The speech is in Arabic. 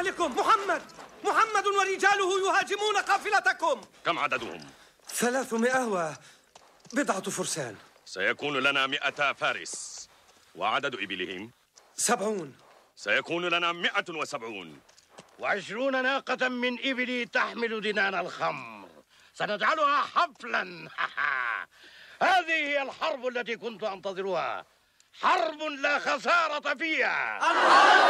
مالكم؟ محمد ورجاله يهاجمون قافلتكم. كم عددهم؟ 300 وبضعة فرسان. سيكون لنا 100 فارس. وعدد إبلهم؟ 70. سيكون لنا 170. و20 ناقة من إبلي تحمل دنان الخمر. سنجعلها حفلا. هذه هي الحرب التي كنت أنتظرها، حرب لا خسارة فيها.